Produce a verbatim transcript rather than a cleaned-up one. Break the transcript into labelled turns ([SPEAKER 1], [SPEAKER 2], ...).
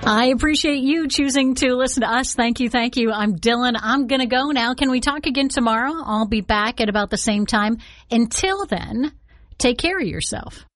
[SPEAKER 1] I appreciate you choosing to listen to us. Thank you. Thank you. I'm Dylan. I'm going to go now. Can we talk again tomorrow? I'll be back at about the same time. Until then, take care of yourself.